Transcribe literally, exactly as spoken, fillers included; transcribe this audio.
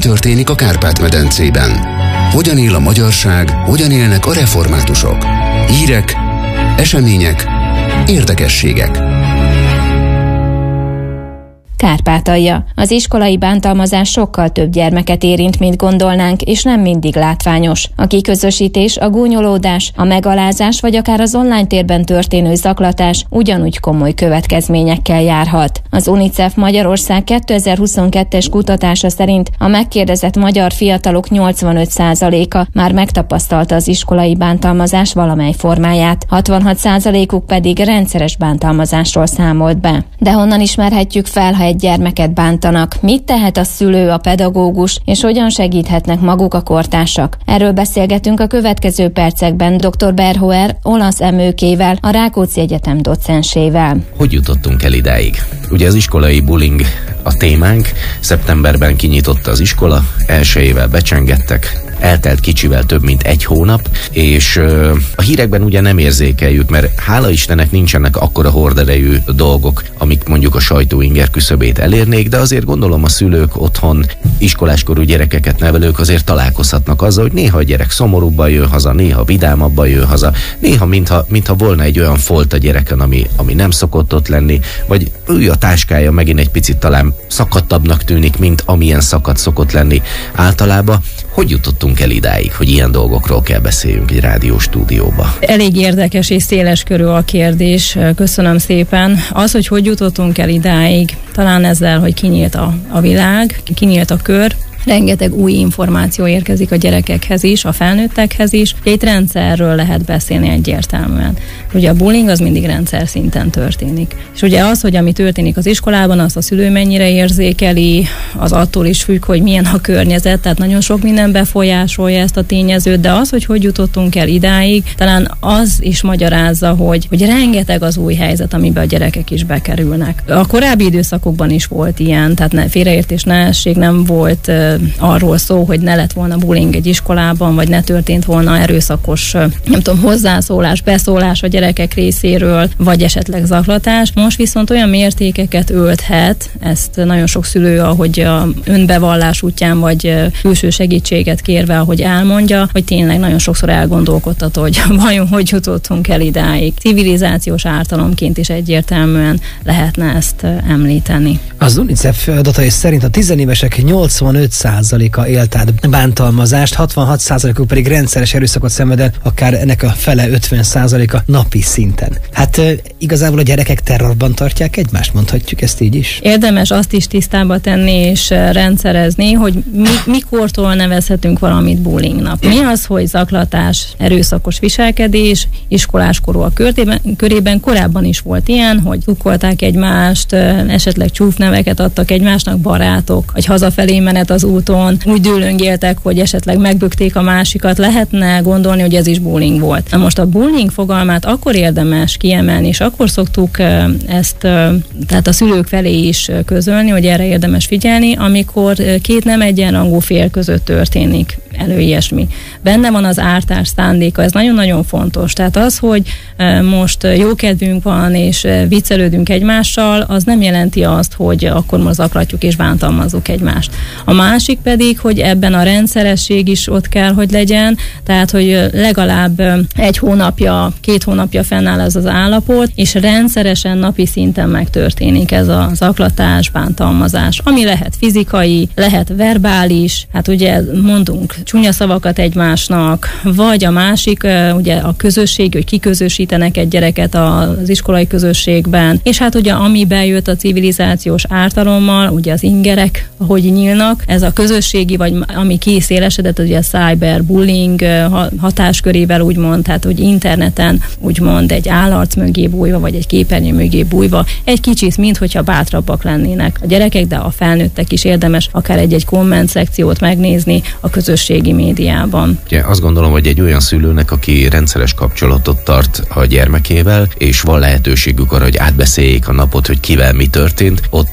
történik a Kárpát-medencében? Hogyan él a magyarság, hogyan élnek a reformátusok? Hírek, események, érdekességek. Kárpátalja. Az iskolai bántalmazás sokkal több gyermeket érint, mint gondolnánk, és nem mindig látványos. A kiközösítés, a gúnyolódás, a megalázás vagy akár az online térben történő zaklatás ugyanúgy komoly következményekkel járhat. Az UNICEF Magyarország kétezer-huszonkettes kutatása szerint a megkérdezett magyar fiatalok nyolcvanöt százaléka már megtapasztalta az iskolai bántalmazás valamely formáját, hatvanhat százalékuk pedig rendszeres bántalmazásról számolt be. De honnan ismerhetjük fel, ha egy gyermeket bántanak? Mit tehet a szülő, a pedagógus, és hogyan segíthetnek maguk a kortársak? Erről beszélgetünk a következő percekben dr. Berhoer olasz emőkével, a Rákóczi Egyetem docensével. Hogy jutottunk el idáig? Ugye az iskolai bullying a témánk, szeptemberben kinyitotta az iskola, elsőjével becsengettek, eltelt kicsivel több mint egy hónap, és ö, a hírekben ugye nem érzékeljük, mert hála Istennek nincsenek akkora horderejű dolgok, amik mondjuk a sajtóinger küszöbét elérnék, de azért gondolom a szülők otthon, iskoláskorú gyerekeket nevelők azért találkozhatnak azzal, hogy néha a gyerek szomorúbban jön haza, néha vidámabban jön haza, néha mintha, mintha volna egy olyan folt a gyereken, ami, ami nem szokott ott lenni, vagy ő a táskája megint egy picit talán szakadtabbnak tűnik, mint amilyen szakadt szokott lenni általában. Hogy jutottunk el idáig, hogy ilyen dolgokról kell beszéljünk egy rádióstúdióba? Elég érdekes és széles körű a kérdés. Köszönöm szépen. Az, hogy hogy jutottunk el idáig, talán ezzel, hogy kinyílt a, a világ, kinyílt a kör, rengeteg új információ érkezik a gyerekekhez is, a felnőttekhez is. Egy rendszerről lehet beszélni egyértelműen. Ugye a bullying az mindig rendszer szinten történik. És ugye az, hogy ami történik az iskolában, azt a szülő mennyire érzékeli, az attól is függ, hogy milyen a környezet, tehát nagyon sok minden befolyásolja ezt a tényezőt, de az, hogy hogy jutottunk el idáig, talán az is magyarázza, hogy, hogy rengeteg az új helyzet, amiben a gyerekek is bekerülnek. A korábbi időszakokban is volt ilyen, tehát ne, félreértés, ne esség, nem volt arról szó, hogy ne lett volna bullying egy iskolában, vagy ne történt volna erőszakos, nem tudom, hozzászólás, beszólás a gyerekek részéről, vagy esetleg zaklatás. Most viszont olyan mértékeket ölthet, ezt nagyon sok szülő, ahogy a önbevallás útján, vagy külső segítséget kérve, ahogy elmondja, hogy tényleg nagyon sokszor elgondolkodtató, hogy vajon hogy jutottunk el idáig. Civilizációs ártalomként is egyértelműen lehetne ezt említeni. Az UNICEF adatai szerint a tizenévesek nyolcvanöt százaléka élt át bántalmazást, hatvanhat százalékuk pedig rendszeres erőszakot szenved, akár ennek a fele ötven százaléka napi szinten. Hát e, igazából a gyerekek terrorban tartják egymást, mondhatjuk ezt így is? Érdemes azt is tisztába tenni és rendszerezni, hogy mi, mikortól nevezhetünk valamit bullyingnak. Mi az, hogy zaklatás, erőszakos viselkedés, iskoláskorúak körében, körében korábban is volt ilyen, hogy tukkolták egymást, esetleg csúfneveket adtak egymásnak, barátok, vagy hazafelé menet az úton, úgy dőlöngéltek, hogy esetleg megbökték a másikat, lehetne gondolni, hogy ez is bullying volt. Na most a bullying fogalmát akkor érdemes kiemelni, és akkor szoktuk ezt, tehát a szülők felé is közölni, hogy erre érdemes figyelni, amikor két nem egyenrangú fél között történik elő ilyesmi. Benne van az ártás szándéka, ez nagyon-nagyon fontos. Tehát az, hogy most jókedvünk van, és viccelődünk egymással, az nem jelenti azt, hogy akkor most zaklatjuk és bántalmazzuk egymást. A másik pedig, hogy ebben a rendszeresség is ott kell, hogy legyen, tehát, hogy legalább egy hónapja, két hónapja fennáll ez az állapot, és rendszeresen napi szinten megtörténik ez a zaklatás, bántalmazás, ami lehet fizikai, lehet verbális, hát ugye mondunk csúnya szavakat egymásnak, vagy a másik, ugye a közösség, hogy kiközösítenek egy gyereket az iskolai közösségben, és hát ugye ami bejött a civilizációs ártalommal, ugye az ingerek, ahogy nyílnak, ez a közösségi, vagy ami kiszélesedett, ugye a cyberbullying hatáskörével úgymond, tehát hogy interneten úgymond egy állarc mögé bújva, vagy egy képernyő mögé bújva, egy kicsit, minthogyha bátrabbak lennének a gyerekek, de a felnőttek is érdemes akár egy-egy komment szekciót megnézni a közösségi médiában. Ugye azt gondolom, hogy egy olyan szülőnek, aki rendszeres kapcsolatot tart a gyermekével, és van lehetőségük arra, hogy átbeszéljék a napot, hogy kivel mi történt, ott